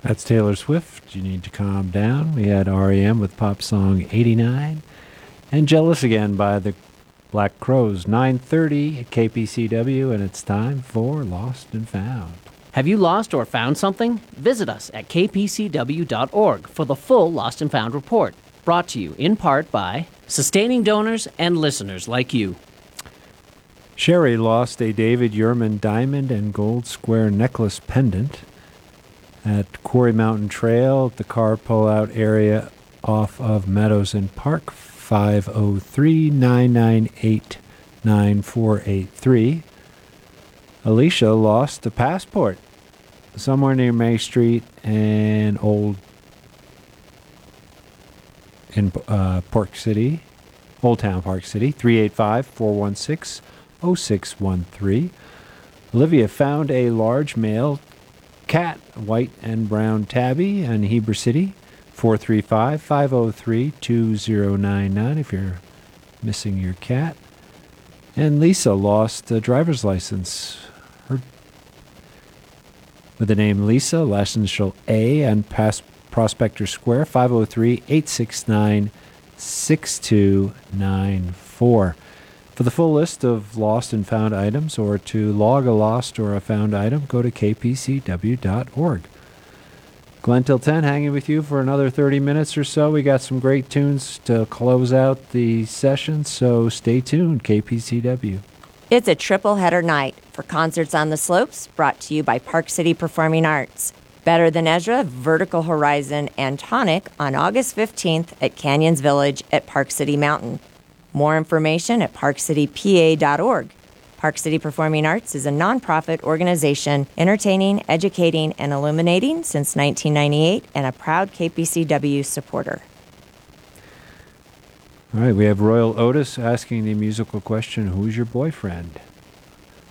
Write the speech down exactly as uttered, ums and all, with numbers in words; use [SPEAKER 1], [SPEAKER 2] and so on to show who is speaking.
[SPEAKER 1] That's Taylor Swift. You need to calm down. We had R E M with pop song eighty-nine. And Jealous Again by the Black Crowes. nine thirty at K P C W, and it's time for Lost and Found.
[SPEAKER 2] Have you lost or found something? Visit us at k p c w dot org for the full Lost and Found report. Brought to you in part by sustaining donors and listeners like you.
[SPEAKER 1] Sherry lost a David Yurman diamond and gold square necklace pendant at Quarry Mountain Trail at the car pullout area off of Meadows and Park, five oh three, nine nine eight, nine four eight three. Alicia lost a passport somewhere near May Street and Old in uh, Park City, Old Town Park City, three eight five, four one six, oh six one three. Olivia found a large male cat, white and brown tabby in Heber City, four three five, five oh three, two oh nine nine if you're missing your cat. And Lisa lost a driver's license. Her, with the name Lisa, last initial A, and past Prospector Square, five oh three, eight six nine, six two nine four. For the full list of lost and found items, or to log a lost or a found item, go to k p c w dot org. Glenn till ten, hanging with you for another thirty minutes or so. We got some great tunes to close out the session, so stay tuned, K P C W.
[SPEAKER 3] It's a triple header night for Concerts on the Slopes, brought to you by Park City Performing Arts. Better Than Ezra, Vertical Horizon, and Tonic on August fifteenth at Canyons Village at Park City Mountain. More information at park city p a dot org. Park City Performing Arts is a nonprofit organization entertaining, educating, and illuminating since nineteen ninety-eight and a proud K P C W supporter.
[SPEAKER 1] All right, we have Royal Otis asking the musical question, who's your boyfriend?